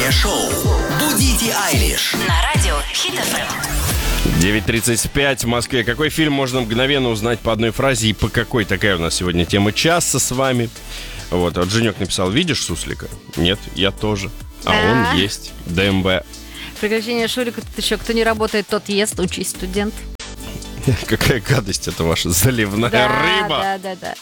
Утреннее шоу «Будите Айлиш» На радио Хит ФМ. 9:35 в Москве. Какой фильм можно мгновенно узнать по одной фразе и по какой? Такая у нас сегодня тема часа с вами. Вот Женек написал: видишь суслика? Нет, я тоже. А он есть. ДМБ. Приключения Шурика. Тут еще кто не работает, тот ест. Учись, студент. Какая гадость это ваша заливная рыба. Да.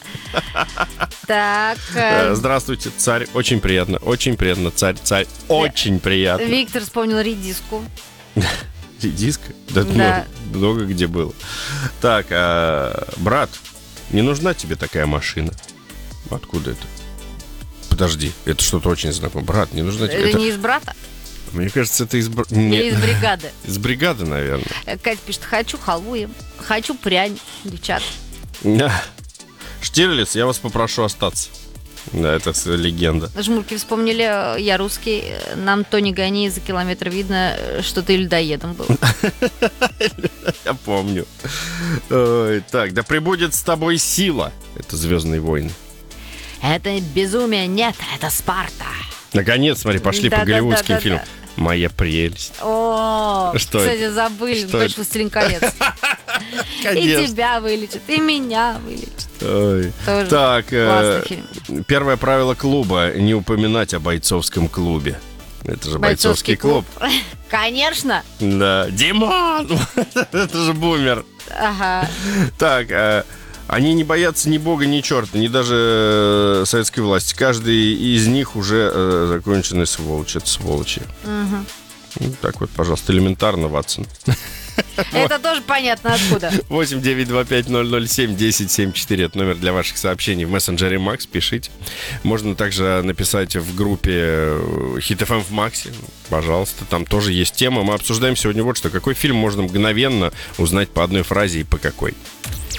Так. Здравствуйте, царь. Очень приятно, царь. Очень приятно. Виктор вспомнил редиску. Редиска? Да. Много где было. Так, брат, не нужна тебе такая машина? Откуда это? Подожди, это что-то очень знакомое. Брат, не нужна тебе... Это не из брата? Мне кажется, это из... Или из бригады? Из бригады, наверное. Катя пишет: хочу халву им, хочу прянь, девчат. Штирлиц, я вас попрошу остаться. Да, это легенда. Жмурки вспомнили: я русский, нам то не гони, за километр видно, что ты людоедом был. Я помню. Ой, так, да пребудет с тобой сила. Это «Звездные войны». Это безумие, нет, это Спарта. Наконец, смотри, пошли по голливудским Да. фильмам. «Моя прелесть». О, Что кстати, это? забыли. Что Больше это? «Властелин колец». И тебя вылечит, и меня вылечит. Ой. Тоже Так, классный фильм. первое правило клуба: не упоминать о бойцовском клубе. Это же бойцовский клуб. Конечно. Да. Димон! Это же бумер. Ага. Так, они не боятся ни бога, ни черта, ни даже советской власти. Каждый из них уже законченный сволочь. Это сволочи. Ну, так вот, пожалуйста, элементарно, Ватсон. Это тоже понятно откуда. 8-925-007-1074. Это номер для ваших сообщений в мессенджере Макс. Пишите. Можно также написать в группе Хит ФМ в Максе. Пожалуйста, там тоже есть тема. Мы обсуждаем сегодня вот что. Какой фильм можно мгновенно узнать по одной фразе и по какой?